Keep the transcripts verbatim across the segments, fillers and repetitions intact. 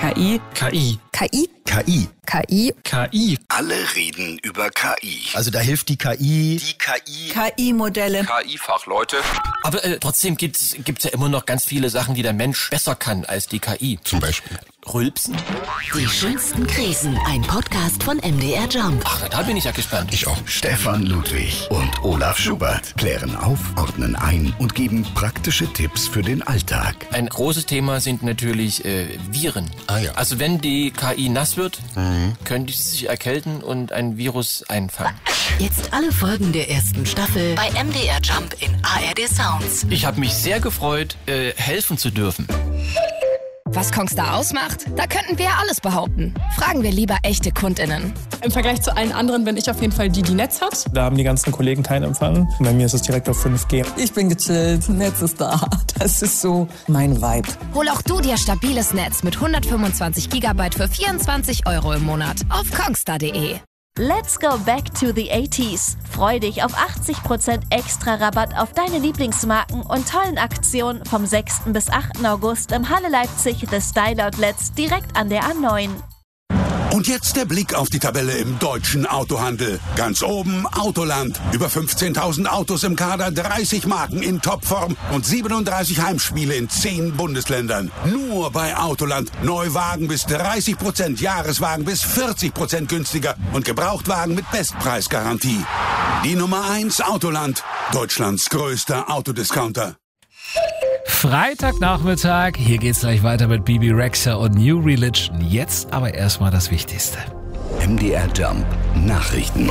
K I. K I. K I. K I. K I. K I. Alle reden über K I. Also da hilft die K I. Die K I. K I-Modelle. K I-Fachleute. Aber äh, trotzdem gibt es ja immer noch ganz viele Sachen, die der Mensch besser kann als die K I. Zum Beispiel Rülpsen. Die schönsten Krisen, ein Podcast von M D R Jump. Ach, da bin ich ja gespannt. Ich auch. Stefan Ludwig und Olaf Schubert klären auf, ordnen ein und geben praktische Tipps für den Alltag. Ein großes Thema sind natürlich äh, Viren. Ah ja. Also wenn die K I nass wird, mhm. könnte sie sich erkälten und ein Virus einfangen. Jetzt alle Folgen der ersten Staffel bei M D R Jump in A R D Sounds. Ich habe mich sehr gefreut, äh, helfen zu dürfen. Was Kongstar ausmacht? Da könnten wir ja alles behaupten. Fragen wir lieber echte KundInnen. Im Vergleich zu allen anderen bin ich auf jeden Fall die, die Netz hat. Da haben die ganzen Kollegen keinen Empfang. Bei mir ist es direkt auf fünf G. Ich bin gechillt, Netz ist da. Das ist so mein Vibe. Hol auch du dir stabiles Netz mit hundertfünfundzwanzig Gigabyte für vierundzwanzig Euro im Monat auf kongstar punkt de. Let's go back to the eighties. Freu dich auf achtzig Prozent extra Rabatt auf deine Lieblingsmarken und tollen Aktionen vom sechsten bis achten August im Halle Leipzig The Style Outlets direkt an der A neun. Und jetzt der Blick auf die Tabelle im deutschen Autohandel. Ganz oben Autoland. Über fünfzehntausend Autos im Kader, dreißig Marken in Topform und siebenunddreißig Heimspiele in zehn Bundesländern. Nur bei Autoland. Neuwagen bis dreißig Prozent, Jahreswagen bis vierzig Prozent günstiger und Gebrauchtwagen mit Bestpreisgarantie. Die Nummer eins Autoland. Deutschlands größter Autodiscounter. Freitagnachmittag, hier geht's gleich weiter mit Bibi Rexha und New Religion. Jetzt aber erstmal das Wichtigste. M D R Jump Nachrichten.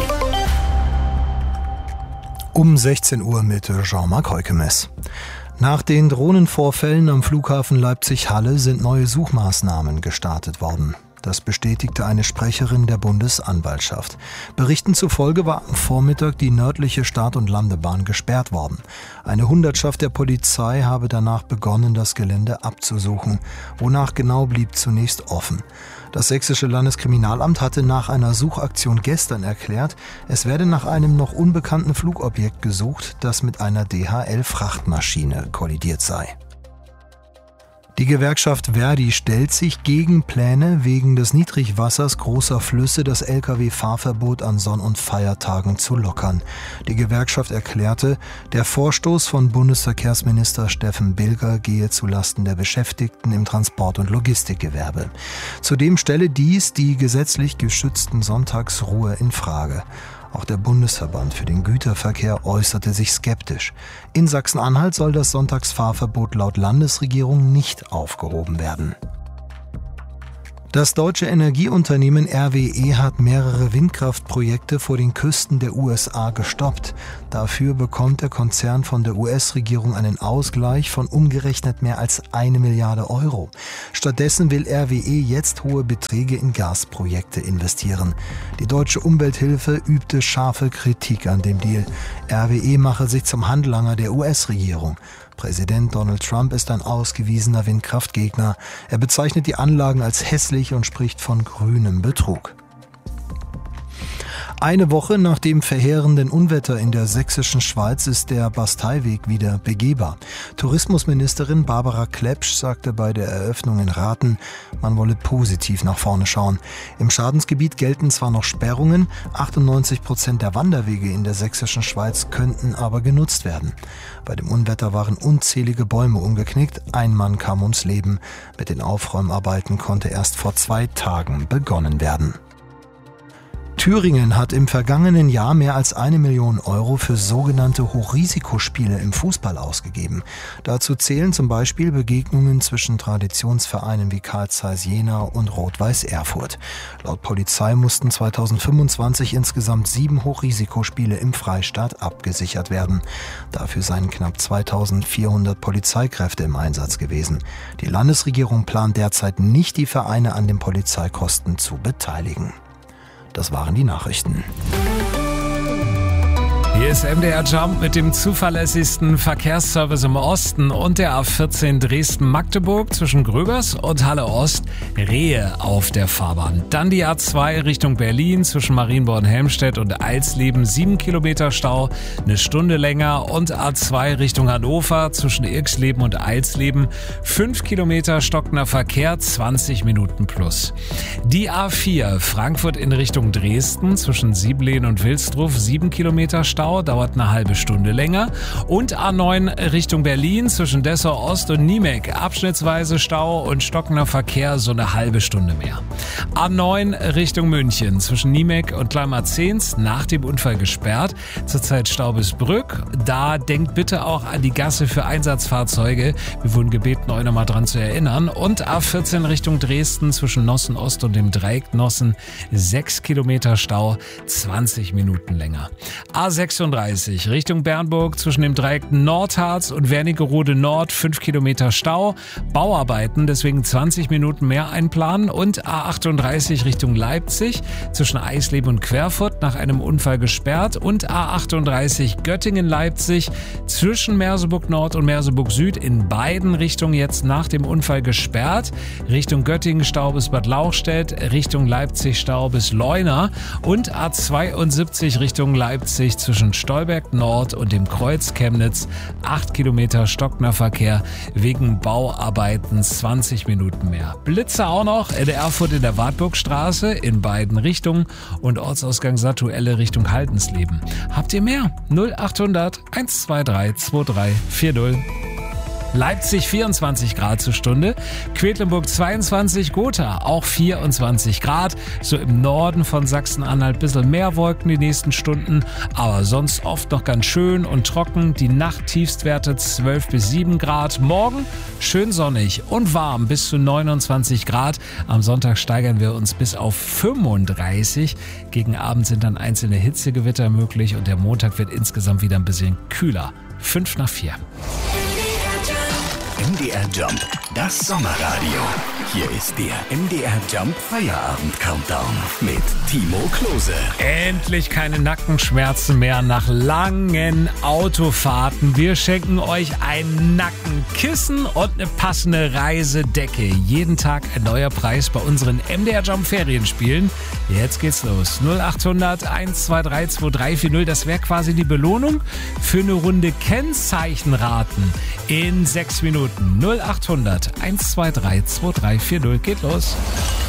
Um sechzehn Uhr mit Jean-Marc Heukemes. Nach den Drohnenvorfällen am Flughafen Leipzig-Halle sind neue Suchmaßnahmen gestartet worden. Das bestätigte eine Sprecherin der Bundesanwaltschaft. Berichten zufolge war am Vormittag die nördliche Start- und Landebahn gesperrt worden. Eine Hundertschaft der Polizei habe danach begonnen, das Gelände abzusuchen. Wonach genau, blieb zunächst offen. Das sächsische Landeskriminalamt hatte nach einer Suchaktion gestern erklärt, es werde nach einem noch unbekannten Flugobjekt gesucht, das mit einer D H L-Frachtmaschine kollidiert sei. Die Gewerkschaft Verdi stellt sich gegen Pläne, wegen des Niedrigwassers großer Flüsse das L K W-Fahrverbot an Sonn- und Feiertagen zu lockern. Die Gewerkschaft erklärte, der Vorstoß von Bundesverkehrsminister Steffen Bilger gehe zulasten der Beschäftigten im Transport- und Logistikgewerbe. Zudem stelle dies die gesetzlich geschützten Sonntagsruhe in Frage. Auch der Bundesverband für den Güterverkehr äußerte sich skeptisch. In Sachsen-Anhalt soll das Sonntagsfahrverbot laut Landesregierung nicht aufgehoben werden. Das deutsche Energieunternehmen R W E hat mehrere Windkraftprojekte vor den Küsten der U S A gestoppt. Dafür bekommt der Konzern von der U S-Regierung einen Ausgleich von umgerechnet mehr als eine Milliarde Euro. Stattdessen will R W E jetzt hohe Beträge in Gasprojekte investieren. Die deutsche Umwelthilfe übte scharfe Kritik an dem Deal. R W E mache sich zum Handlanger der U S-Regierung. Präsident Donald Trump ist ein ausgewiesener Windkraftgegner. Er bezeichnet die Anlagen als hässlich und spricht von grünem Betrug. Eine Woche nach dem verheerenden Unwetter in der sächsischen Schweiz ist der Basteiweg wieder begehbar. Tourismusministerin Barbara Klepsch sagte bei der Eröffnung in Rathen, man wolle positiv nach vorne schauen. Im Schadensgebiet gelten zwar noch Sperrungen, achtundneunzig Prozent der Wanderwege in der sächsischen Schweiz könnten aber genutzt werden. Bei dem Unwetter waren unzählige Bäume umgeknickt, ein Mann kam ums Leben. Mit den Aufräumarbeiten konnte erst vor zwei Tagen begonnen werden. Thüringen hat im vergangenen Jahr mehr als eine Million Euro für sogenannte Hochrisikospiele im Fußball ausgegeben. Dazu zählen zum Beispiel Begegnungen zwischen Traditionsvereinen wie Carl Zeiss Jena und Rot-Weiß Erfurt. Laut Polizei mussten zweitausendfünfundzwanzig insgesamt sieben Hochrisikospiele im Freistaat abgesichert werden. Dafür seien knapp zweitausendvierhundert Polizeikräfte im Einsatz gewesen. Die Landesregierung plant derzeit nicht, die Vereine an den Polizeikosten zu beteiligen. Das waren die Nachrichten. Hier ist M D R Jump mit dem zuverlässigsten Verkehrsservice im Osten und der A vierzehn Dresden-Magdeburg zwischen Gröbers und Halle Ost. Rehe auf der Fahrbahn. Dann die A zwei Richtung Berlin zwischen Marienborn-Helmstedt und Eilsleben. sieben Kilometer Stau, eine Stunde länger. Und A zwei Richtung Hannover zwischen Irxleben und Eilsleben. fünf Kilometer stockender Verkehr, zwanzig Minuten plus. Die A vier Frankfurt in Richtung Dresden zwischen Sieblehen und Wilsdruff. sieben Kilometer Stau. Dauert eine halbe Stunde länger. Und A neun Richtung Berlin zwischen Dessau Ost und Niemek. Abschnittsweise Stau und stockender Verkehr, so eine halbe Stunde mehr. A neun Richtung München zwischen Niemek und Kleinmarzens nach dem Unfall gesperrt. Zurzeit Stau bis Brück. Da denkt bitte auch an die Gasse für Einsatzfahrzeuge. Wir wurden gebeten, euch nochmal dran zu erinnern. Und A vierzehn Richtung Dresden zwischen Nossen Ost und dem Dreieck Nossen. sechs Kilometer Stau, zwanzig Minuten länger. A sechsunddreißig Richtung Bernburg zwischen dem Dreieck Nordharz und Wernigerode Nord, fünf Kilometer Stau. Bauarbeiten, deswegen zwanzig Minuten mehr einplanen. Und A achtunddreißig Richtung Leipzig zwischen Eisleben und Querfurt nach einem Unfall gesperrt. Und A achtunddreißig Göttingen-Leipzig zwischen Merseburg Nord und Merseburg Süd in beiden Richtungen jetzt nach dem Unfall gesperrt. Richtung Göttingen Stau bis Bad Lauchstädt, Richtung Leipzig Stau bis Leuna. Und A zweiundsiebzig Richtung Leipzig zwischen Stolberg Nord und dem Kreuz Chemnitz. acht Kilometer stockender Verkehr wegen Bauarbeiten, zwanzig Minuten mehr. Blitze auch noch in Erfurt in der Wartburgstraße in beiden Richtungen und Ortsausgang Satuelle Richtung Haldensleben. Habt ihr mehr? null achthundert hundertzweiundzwanzig drei vier null. Leipzig vierundzwanzig Grad zur Stunde, Quedlinburg zweiundzwanzig, Gotha auch vierundzwanzig Grad, so im Norden von Sachsen-Anhalt ein bisschen mehr Wolken die nächsten Stunden, aber sonst oft noch ganz schön und trocken, die Nacht-Tiefstwerte zwölf bis sieben Grad, morgen schön sonnig und warm bis zu neunundzwanzig Grad, am Sonntag steigern wir uns bis auf fünfunddreißig, gegen Abend sind dann einzelne Hitzegewitter möglich und der Montag wird insgesamt wieder ein bisschen kühler, fünf nach vier. M D R Jump, das Sommerradio. Hier ist der M D R Jump Feierabend Countdown mit Timo Klose. Endlich keine Nackenschmerzen mehr nach langen Autofahrten. Wir schenken euch ein Nackenkissen und eine passende Reisedecke. Jeden Tag ein neuer Preis bei unseren M D R Jump Ferienspielen. Jetzt geht's los. null achthundert hundertzweiundzwanzig drei vier null. Das wäre quasi die Belohnung für eine Runde Kennzeichenraten in sechs Minuten. null achthundert hundertzweiundzwanzig drei vier null geht los.